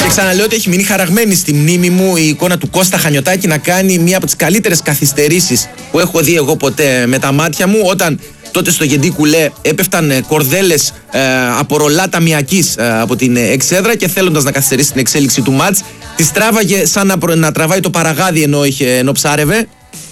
ξαναλέω ότι έχει μείνει χαραγμένη στη μνήμη μου η εικόνα του Κώστα Χανιωτάκη να κάνει μία από τις καλύτερες καθυστερήσεις που έχω δει εγώ ποτέ με τα μάτια μου, όταν τότε στο Γεντή Κουλέ έπεφταν κορδέλες από ρολά ταμιακής από την εξέδρα και θέλοντας να καθυστερήσει την εξέλιξη του μάτς, τις τράβαγε σαν να τραβάει το παραγάδι ενώ ψάρευε.